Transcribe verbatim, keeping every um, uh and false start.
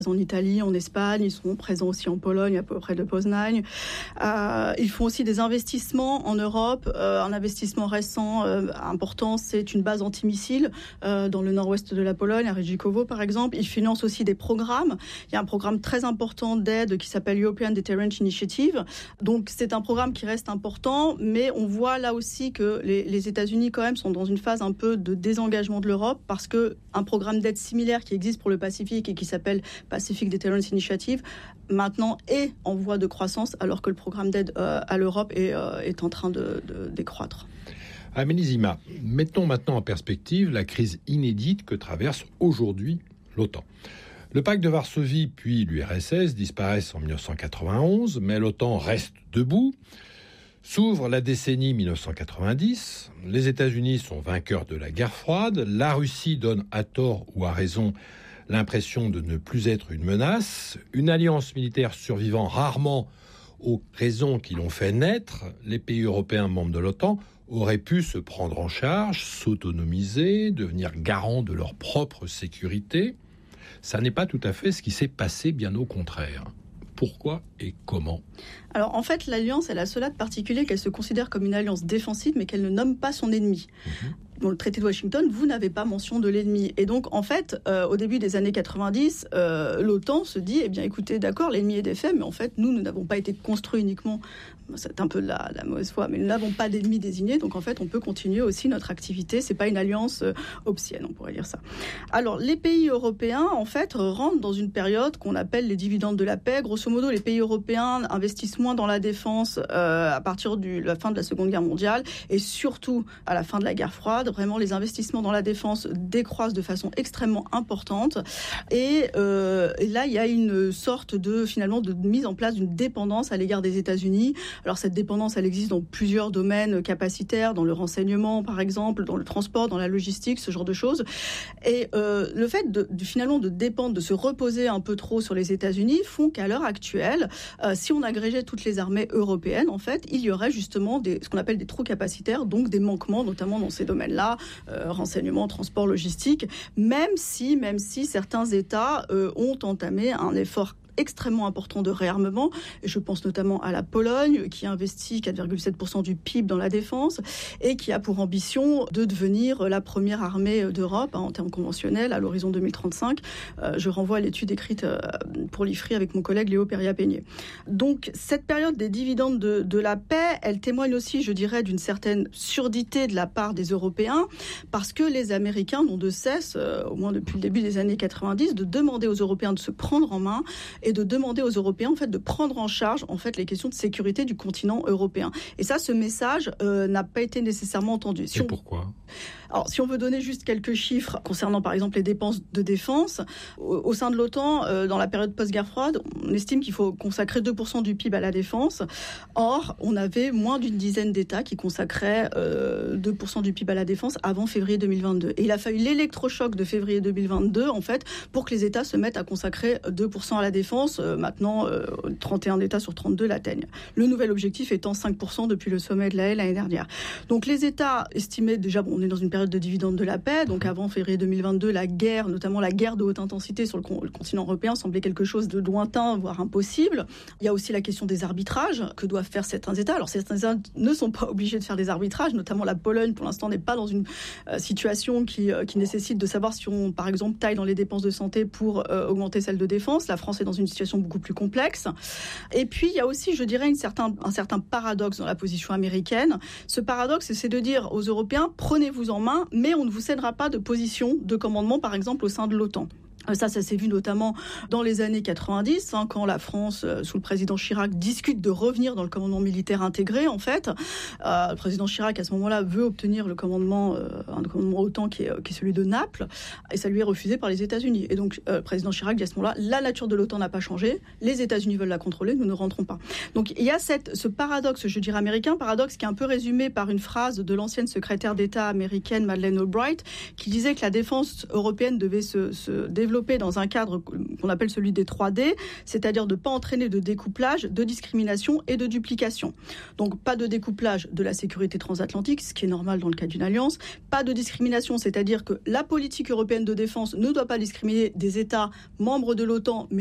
en Italie, en Espagne, ils sont présents aussi en Pologne, à peu près de Poznań. Euh, ils font aussi des investissements en Europe. Euh, un investissement récent euh, important, c'est une base antimissile euh, dans le nord-ouest de la Pologne, à Ręczkowo par exemple. Ils financent aussi des programmes. Il y a un programme très important d'aide qui s'appelle European Deterrent Initiative. Donc c'est un programme qui reste important, mais on voit là aussi que les, les États-Unis quand même sont dans une phase un peu de désengagement de l'Europe parce que un programme d'aide similaire qui existe pour le Pacifique et qui s'appelle Pacific Deterrence Initiative, maintenant est en voie de croissance, alors que le programme d'aide euh, à l'Europe est, euh, est en train de, de décroître. Amélie Zima, mettons maintenant en perspective la crise inédite que traverse aujourd'hui l'OTAN. Le pacte de Varsovie puis l'U R S S disparaissent en dix-neuf cent quatre-vingt-onze, mais l'OTAN reste debout. S'ouvre la décennie dix-neuf cent quatre-vingt-dix, les États-Unis sont vainqueurs de la guerre froide, la Russie donne à tort ou à raison l'impression de ne plus être une menace, une alliance militaire survivant rarement aux raisons qui l'ont fait naître, les pays européens membres de l'OTAN auraient pu se prendre en charge, s'autonomiser, devenir garants de leur propre sécurité. Ça n'est pas tout à fait ce qui s'est passé, bien au contraire. Pourquoi et comment ? Alors en fait, l'alliance, elle a cela de particulier qu'elle se considère comme une alliance défensive, mais qu'elle ne nomme pas son ennemi. Mmh. Dans le traité de Washington, vous n'avez pas mention de l'ennemi. Et donc, en fait, euh, au début des années quatre-vingt-dix, euh, l'OTAN se dit, eh bien, écoutez, d'accord, l'ennemi est défait, mais en fait, nous, nous n'avons pas été construits uniquement, c'est un peu de la, la mauvaise foi, mais nous n'avons pas d'ennemi désigné, donc en fait, on peut continuer aussi notre activité. C'est pas une alliance euh, obscène, on pourrait dire ça. Alors, les pays européens, en fait, rentrent dans une période qu'on appelle les dividendes de la paix. Grosso modo, les pays européens investissent moins dans la défense euh, à partir de la fin de la Seconde Guerre mondiale, et surtout à la fin de la guerre froide. Vraiment, les investissements dans la défense décroissent de façon extrêmement importante. Et, euh, et là, il y a une sorte de, finalement, de mise en place d'une dépendance à l'égard des États-Unis. Alors, cette dépendance, elle existe dans plusieurs domaines capacitaires, dans le renseignement, par exemple, dans le transport, dans la logistique, ce genre de choses. Et euh, le fait de, de, finalement, de dépendre, de se reposer un peu trop sur les États-Unis font qu'à l'heure actuelle, euh, si on agrégeait toutes les armées européennes, en fait, il y aurait justement des, ce qu'on appelle des trous capacitaires, donc des manquements, notamment dans ces domaines-là, euh, renseignement, transport, logistique, même si, même si certains États euh, ont entamé un effort extrêmement important de réarmement. Et je pense notamment à la Pologne, qui investit quatre virgule sept pour cent du P I B dans la défense et qui a pour ambition de devenir la première armée d'Europe hein, en termes conventionnels à l'horizon deux mille trente-cinq. Euh, je renvoie à l'étude écrite euh, pour l'I F R I avec mon collègue Léo Peria-Peigné. Donc, cette période des dividendes de, de la paix, elle témoigne aussi, je dirais, d'une certaine surdité de la part des Européens, parce que les Américains n'ont de cesse, euh, au moins depuis le début des années quatre-vingt-dix, de demander aux Européens de se prendre en main et de demander aux Européens en fait de prendre en charge en fait les questions de sécurité du continent européen. Et ça, ce message euh, n'a pas été nécessairement entendu. Si et on... pourquoi ? Alors, si on veut donner juste quelques chiffres concernant, par exemple, les dépenses de défense, au, au sein de l'OTAN, euh, dans la période post-guerre froide, on estime qu'il faut consacrer deux pour cent du P I B à la défense. Or, on avait moins d'une dizaine d'États qui consacraient euh, deux pour cent du P I B à la défense avant février deux mille vingt-deux. Et il a fallu l'électrochoc de février deux mille vingt-deux, en fait, pour que les États se mettent à consacrer deux pour cent à la défense. Euh, maintenant, euh, trente et un États sur trente-deux l'atteignent. Le nouvel objectif étant cinq pour cent depuis le sommet de La Haye l'année dernière. Donc, les États estimaient déjà, bon, on est dans une période de dividendes de la paix. Donc avant février deux mille vingt-deux, la guerre, notamment la guerre de haute intensité sur le, con- le continent européen, semblait quelque chose de lointain, voire impossible. Il y a aussi la question des arbitrages que doivent faire certains États. Alors certains États ne sont pas obligés de faire des arbitrages, notamment la Pologne, pour l'instant, n'est pas dans une euh, situation qui, euh, qui nécessite de savoir si on, par exemple, taille dans les dépenses de santé pour euh, augmenter celles de défense. La France est dans une situation beaucoup plus complexe. Et puis, il y a aussi, je dirais, une certain, un certain paradoxe dans la position américaine. Ce paradoxe, c'est de dire aux Européens, prenez-vous en main, mais on ne vous cédera pas de position de commandement, par exemple, au sein de l'OTAN. Ça, ça s'est vu notamment dans les années quatre-vingt-dix, hein, quand la France, euh, sous le président Chirac, discute de revenir dans le commandement militaire intégré, en fait. Euh, le président Chirac, à ce moment-là, veut obtenir le commandement, euh, un commandement OTAN qui est, qui est celui de Naples, et ça lui est refusé par les États-Unis. Et donc, euh, le président Chirac dit à ce moment-là, la nature de l'OTAN n'a pas changé, les États-Unis veulent la contrôler, nous ne rentrons pas. Donc, il y a cette, ce paradoxe, je dirais américain, paradoxe qui est un peu résumé par une phrase de l'ancienne secrétaire d'État américaine, Madeleine Albright, qui disait que la défense européenne devait se, se développer développée dans un cadre qu'on appelle celui des trois D, c'est-à-dire de ne pas entraîner de découplage, de discrimination et de duplication. Donc pas de découplage de la sécurité transatlantique, ce qui est normal dans le cas d'une alliance, pas de discrimination, c'est-à-dire que la politique européenne de défense ne doit pas discriminer des États membres de l'OTAN, mais